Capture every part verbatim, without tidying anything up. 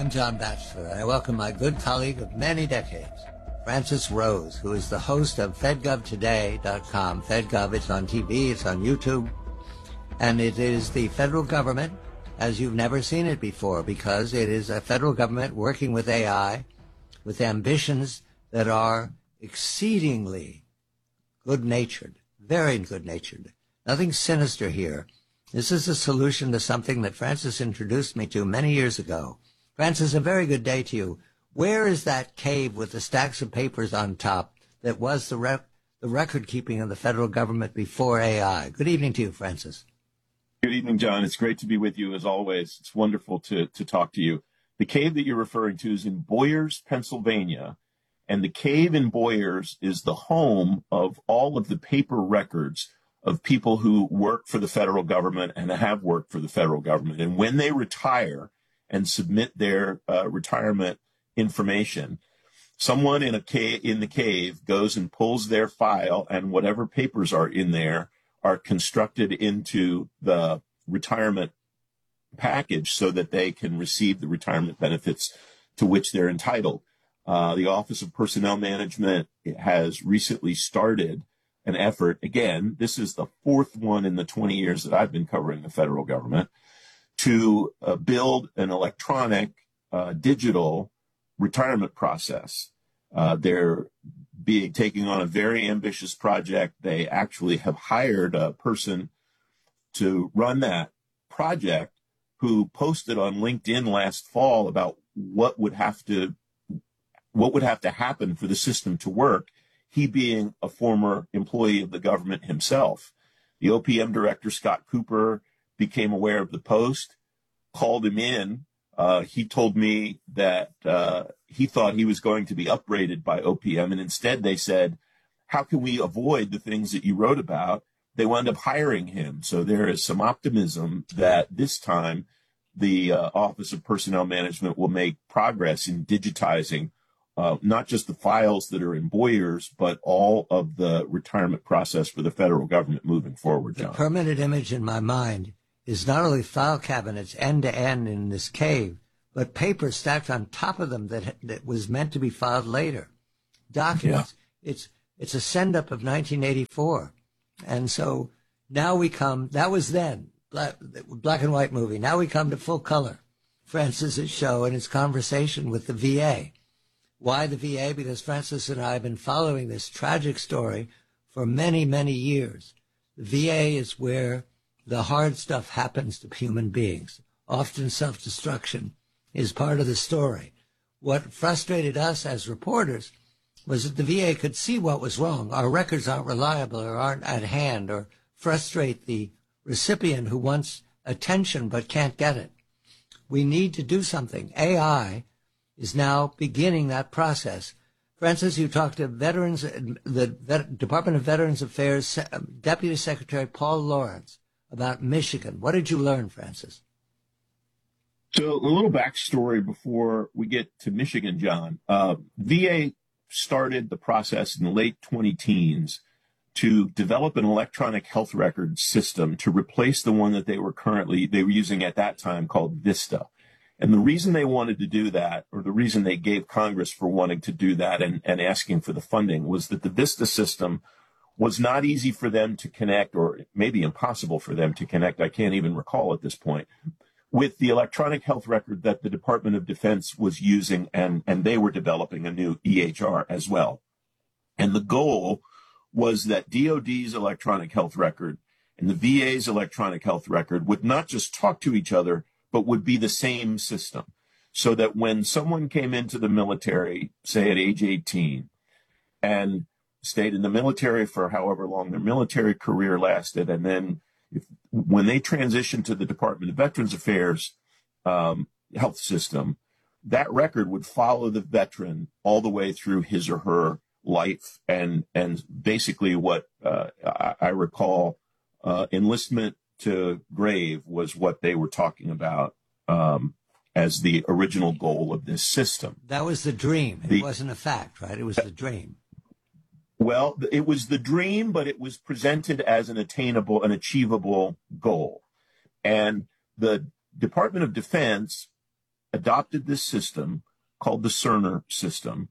I'm John Batchelor, and I welcome my good colleague of many decades, Francis Rose, who is the host of Fed Gov Today dot com. FedGov, it's on T V, it's on YouTube, and it is the federal government as you've never seen it before, because it is a federal government working with A I, with ambitions that are exceedingly good-natured, very good-natured. Nothing sinister here. This is a solution to something that Francis introduced me to many years ago. Francis, a very good day to you. Where is that cave with the stacks of papers on top that was the, rec- the record-keeping of the federal government before A I? Good evening to you, Francis. Good evening, John. It's great to be with you as always. It's wonderful to, to talk to you. The cave that you're referring to is in Boyers, Pennsylvania, and the cave in Boyers is the home of all of the paper records of people who work for the federal government and have worked for the federal government. And when they retire and submit their uh, retirement information, someone in a cave, in the cave goes and pulls their file, and whatever papers are in there are constructed into the retirement package so that they can receive the retirement benefits to which they're entitled. Uh, the Office of Personnel Management has recently started an effort. Again, this is the fourth one in the twenty years that I've been covering the federal government, to uh, build an electronic uh, digital retirement process. Uh, they're being taking on a very ambitious project. They actually have hired a person to run that project who posted on LinkedIn last fall about what would have to what would have to happen for the system to work. He being a former employee of the government himself. The O P M director, Scott Cooper, became aware of the post, called him in. Uh, he told me that uh, he thought he was going to be upbraided by O P M, and instead they said, how can we avoid the things that you wrote about? They wound up hiring him. So there is some optimism that this time the uh, Office of Personnel Management will make progress in digitizing Uh, not just the files that are in Boyers, but all of the retirement process for the federal government moving forward, John. The permanent image in my mind is not only file cabinets end to end in this cave, but paper stacked on top of them that that was meant to be filed later. Documents. Yeah. It's it's a send up of nineteen eighty-four, and so now we come. That was then black, black and white movie. Now we come to full color. Francis's show and his conversation with the V A. Why the V A? Because Francis and I have been following this tragic story for many, many years. The V A is where the hard stuff happens to human beings. Often self-destruction is part of the story. What frustrated us as reporters was that the V A could see what was wrong. Our records aren't reliable or aren't at hand, or frustrate the recipient who wants attention but can't get it. We need to do something. A I is now beginning that process. Francis, you talked to veterans, the Department of Veterans Affairs Deputy Secretary Paul Lawrence about Michigan. What did you learn, Francis? So a little backstory before we get to Michigan, John. Uh, V A started the process in the late twenty teens to develop an electronic health record system to replace the one that they were currently, they were using at that time called Vista. And the reason they wanted to do that, or the reason they gave Congress for wanting to do that and, and asking for the funding, was that the Vista system was not easy for them to connect, or maybe impossible for them to connect, I can't even recall at this point, with the electronic health record that the Department of Defense was using, and, and they were developing a new E H R as well. And the goal was that D O D's electronic health record and the V A's electronic health record would not just talk to each other, but would be the same system, so that when someone came into the military, say at age eighteen, and stayed in the military for however long their military career lasted, and then if, when they transitioned to the Department of Veterans Affairs um, health system, that record would follow the veteran all the way through his or her life. And, and basically what uh, I, I recall uh, enlistment to grave was what they were talking about um, as the original goal of this system. That was the dream. It the, wasn't a fact, right? It was the dream. Well, it was the dream, but it was presented as an attainable, an achievable goal. And the Department of Defense adopted this system called the Cerner system,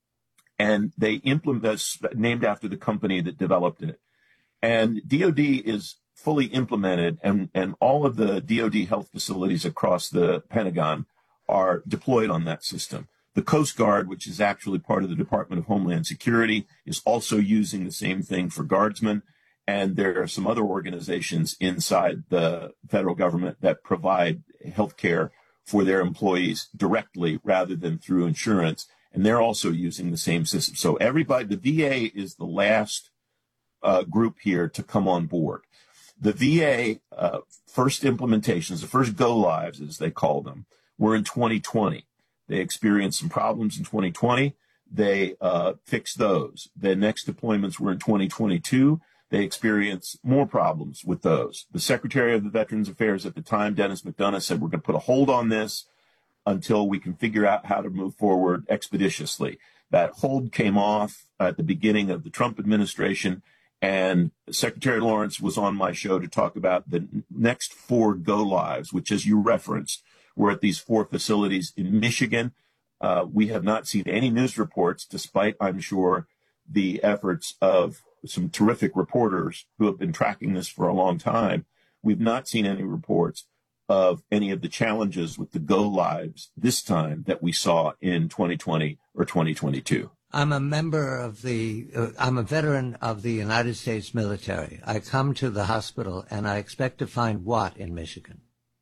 and they implement this, named after the company that developed it. And D O D is fully implemented, and, and all of the D O D health facilities across the Pentagon are deployed on that system. The Coast Guard, which is actually part of the Department of Homeland Security, is also using the same thing for guardsmen. And there are some other organizations inside the federal government that provide health care for their employees directly rather than through insurance. And they're also using the same system. So everybody, the V A is the last uh, group here to come on board. The V A uh, first implementations, the first go-lives, as they call them, were in twenty twenty. They experienced some problems in twenty twenty. They uh, fixed those. The next deployments were in twenty twenty-two. They experienced more problems with those. The Secretary of the Veterans Affairs at the time, Dennis McDonough, said, we're going to put a hold on this until we can figure out how to move forward expeditiously. That hold came off at the beginning of the Trump administration, and Secretary Lawrence was on my show to talk about the next four go-lives, which, as you referenced, were at these four facilities in Michigan. Uh, we have not seen any news reports, despite, I'm sure, the efforts of some terrific reporters who have been tracking this for a long time. We've not seen any reports of any of the challenges with the go-lives this time that we saw in twenty twenty or twenty twenty-two. I'm a member of the, uh, I'm a veteran of the United States military. I come to the hospital and I expect to find what in Michigan?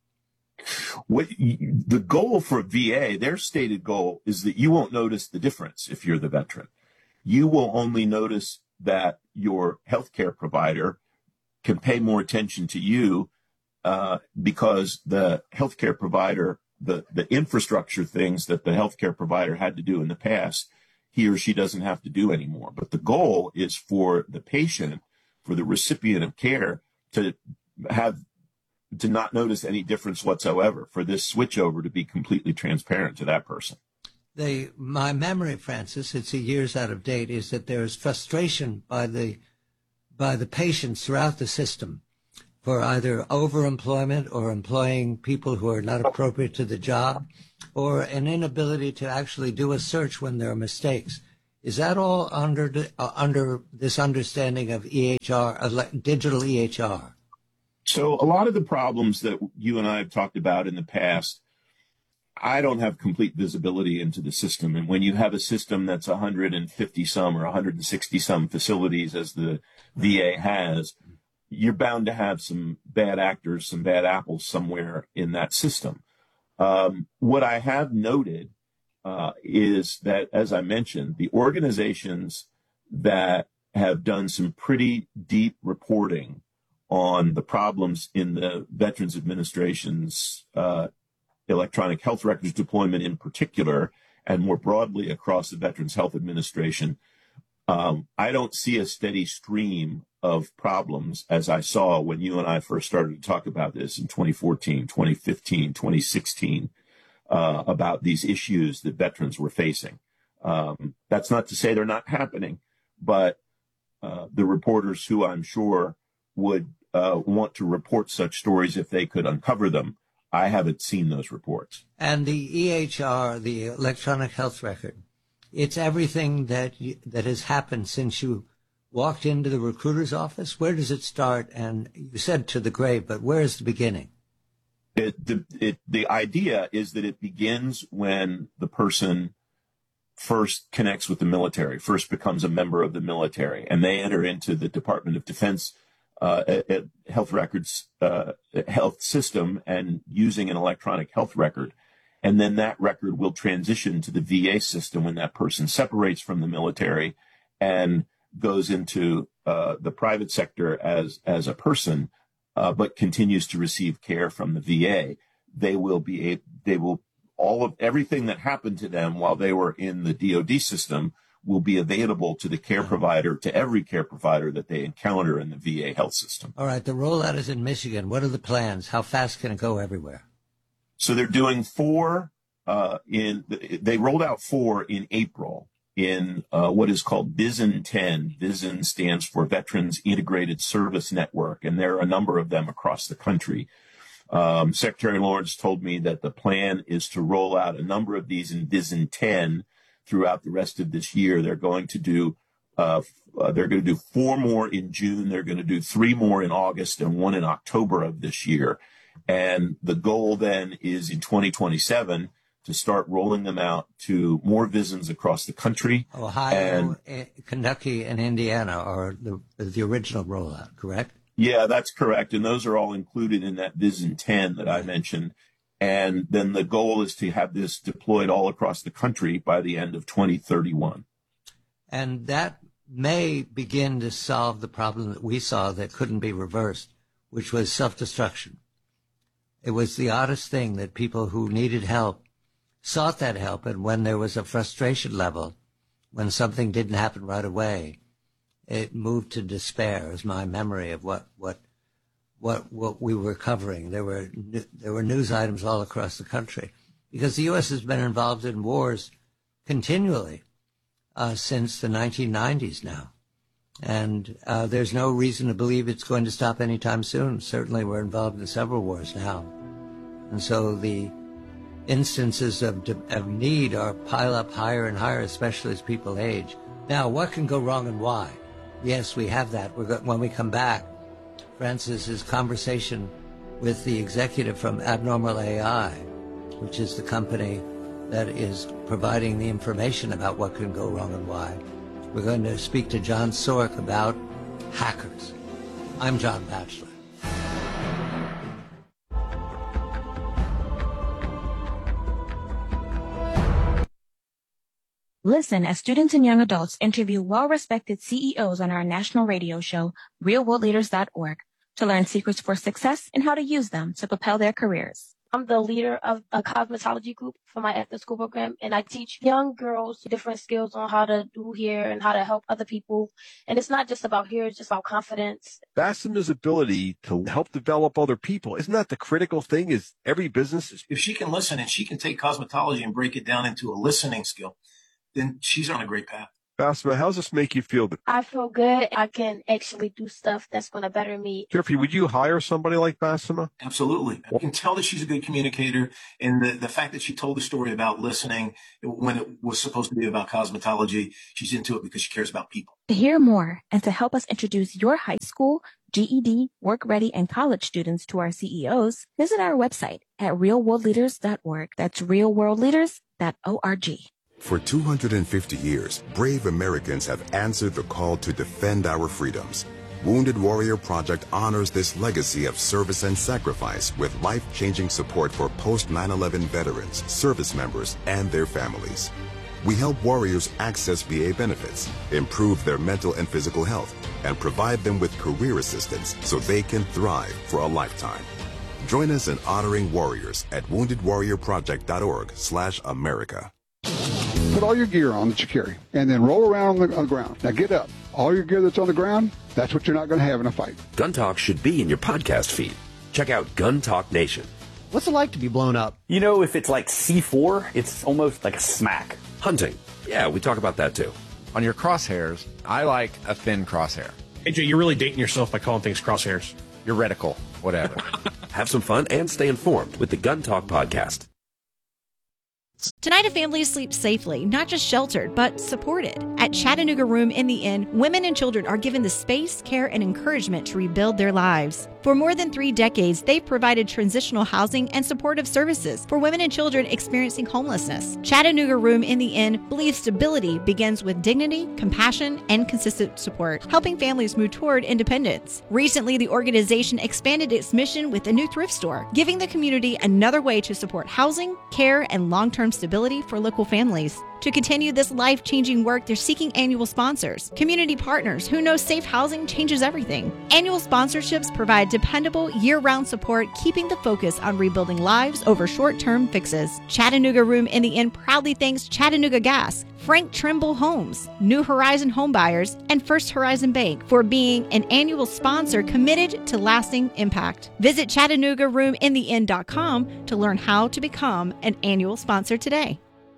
What, the goal for V A, their stated goal, is that you won't notice the difference if you're the veteran. You will only notice that your healthcare provider can pay more attention to you uh, because the healthcare provider, the, the infrastructure things that the healthcare provider had to do in the past, he or she doesn't have to do anymore. But the goal is for the patient, for the recipient of care, to have to not notice any difference whatsoever, for this switchover to be completely transparent to that person. The, my memory, Francis, it's a years out of date, is that there is frustration by the by the patients throughout the system for either overemployment or employing people who are not appropriate to the job, or an inability to actually do a search when there are mistakes. Is that all under the, uh, under this understanding of E H R, uh, digital E H R? So a lot of the problems that you and I have talked about in the past, I don't have complete visibility into the system. And when you have a system that's one hundred fifty some or one hundred sixty some facilities, as the V A has, you're bound to have some bad actors, some bad apples somewhere in that system. Um, what I have noted uh, is that, as I mentioned, the organizations that have done some pretty deep reporting on the problems in the Veterans Administration's uh, electronic health records deployment in particular, and more broadly across the Veterans Health Administration, um, I don't see a steady stream of problems as I saw when you and I first started to talk about this in twenty fourteen, twenty fifteen, twenty sixteen, uh, about these issues that veterans were facing. Um, that's not to say they're not happening, but uh, the reporters who I'm sure would uh, want to report such stories if they could uncover them, I haven't seen those reports. And the E H R, the electronic health record, it's everything that you, that has happened since you walked into the recruiter's office. Where does it start? And you said to the grave, but where is the beginning? It, the, it, the idea is that it begins when the person first connects with the military, first becomes a member of the military, and they enter into the Department of Defense uh, a, a health records uh, health system and using an electronic health record. And then that record will transition to the V A system when that person separates from the military and goes into uh, the private sector as as a person, uh, but continues to receive care from the V A. They will be a, they will all of everything that happened to them while they were in the D O D system will be available to the care provider, to every care provider that they encounter in the V A health system. All right, the rollout is in Michigan. What are the plans? How fast can it go everywhere? So they're doing four uh, in, they rolled out four in April in uh, what is called V I S N ten. V I S N stands for Veterans Integrated Service Network, and there are a number of them across the country. Um, Secretary Lawrence told me that the plan is to roll out a number of these in Vision ten throughout the rest of this year. They're going to do uh, uh, they're going to do four more in June. They're going to do three more in August and one in October of this year. And the goal then is in twenty twenty-seven to start rolling them out to more visions across the country. Ohio, and, Kentucky, and Indiana are the, the original rollout, correct? Yeah, that's correct. And those are all included in that Vision ten that I mentioned. And then the goal is to have this deployed all across the country by the end of twenty thirty-one. And that may begin to solve the problem that we saw that couldn't be reversed, which was self-destruction. It was the oddest thing that people who needed help sought that help, and when there was a frustration level, when something didn't happen right away, it moved to despair, is my memory of what what what what we were covering. There were there were news items all across the country because the U S has been involved in wars continually uh, since the nineteen nineties now, and uh, there's no reason to believe it's going to stop anytime soon. Certainly, we're involved in several wars now, and so the instances of, of need are pile up higher and higher, especially as people age. Now, what can go wrong and why? Yes, we have that. We're go- when we come back, Francis's conversation with the executive from Abnormal A I, which is the company that is providing the information about what can go wrong and why. We're going to speak to John Sork about hackers. I'm John Batchelor. Listen as students and young adults interview well-respected C E Os on our national radio show, real world leaders dot org, to learn secrets for success and how to use them to propel their careers. I'm the leader of a cosmetology group for my after-school program, and I teach young girls different skills on how to do hair and how to help other people. And it's not just about hair, it's just about confidence. Bassema's ability to help develop other people, isn't that the critical thing? Is every business is... If she can listen and she can take cosmetology and break it down into a listening skill, then she's on a great path. Bassema, how does this make you feel? I feel good. I can actually do stuff that's going to better me. Jeffrey, would you hire somebody like Bassema? Absolutely. I can tell that she's a good communicator. And the, the fact that she told the story about listening when it was supposed to be about cosmetology, she's into it because she cares about people. To hear more and to help us introduce your high school, G E D, work ready, and college students to our C E Os, visit our website at real world leaders dot org. That's real world leaders dot org. For two hundred fifty years, brave Americans have answered the call to defend our freedoms. Wounded Warrior Project honors this legacy of service and sacrifice with life-changing support for post nine eleven veterans, service members, and their families. We help warriors access V A benefits, improve their mental and physical health, and provide them with career assistance so they can thrive for a lifetime. Join us in honoring warriors at wounded warrior project dot org slash America. Put all your gear on that you carry, and then roll around on the, on the ground. Now get up. All your gear that's on the ground, that's what you're not going to have in a fight. Gun Talk should be in your podcast feed. Check out Gun Talk Nation. What's it like to be blown up? You know, if it's like C four, it's almost like a smack. Hunting. Yeah, we talk about that too. On your crosshairs, I like a thin crosshair. A J, you're really dating yourself by calling things crosshairs. Your reticle, whatever. Have some fun and stay informed with the Gun Talk podcast. Tonight, a family sleeps safely, not just sheltered, but supported. At Chattanooga Room in the Inn, women and children are given the space, care, and encouragement to rebuild their lives. For more than three decades, they've provided transitional housing and supportive services for women and children experiencing homelessness. Chattanooga Room in the Inn believes stability begins with dignity, compassion, and consistent support, helping families move toward independence. Recently, the organization expanded its mission with a new thrift store, giving the community another way to support housing, care, and long-term stability for local families. To continue this life-changing work, they're seeking annual sponsors, community partners who know safe housing changes everything. Annual sponsorships provide dependable, year-round support, keeping the focus on rebuilding lives over short-term fixes. Chattanooga Room in the Inn proudly thanks Chattanooga Gas, Frank Trimble Homes, New Horizon Homebuyers, and First Horizon Bank for being an annual sponsor committed to lasting impact. Visit Chattanooga Room in the Inn dot com to learn how to become an annual sponsor today.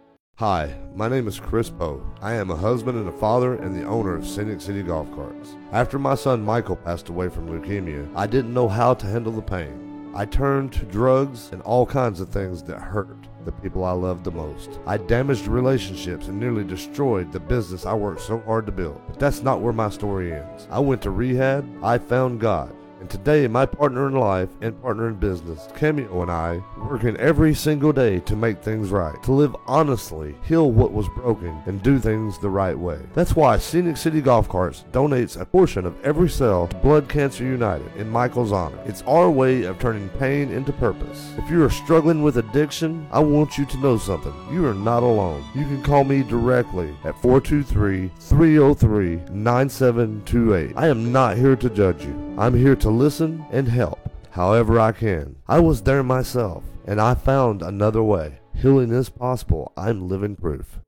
Hi, my name is Chris Poe. I am a husband and a father and the owner of Scenic City Golf Carts. After my son Michael passed away from leukemia, I didn't know how to handle the pain. I turned to drugs and all kinds of things that hurt the people I loved the most. I damaged relationships and nearly destroyed the business I worked so hard to build. But that's not where my story ends. I went to rehab, I found God. And today, my partner in life and partner in business, Cameo, and I, working every single day to make things right, to live honestly, heal what was broken, and do things the right way. That's why Scenic City Golf Carts donates a portion of every sale to Blood Cancer United in Michael's honor. It's our way of turning pain into purpose. If you are struggling with addiction, I want you to know something. You are not alone. You can call me directly at four two three, three oh three, nine seven two eight. I am not here to judge you. I'm here to listen and help however I can. I was there myself, and I found another way. Healing is possible. I'm living proof.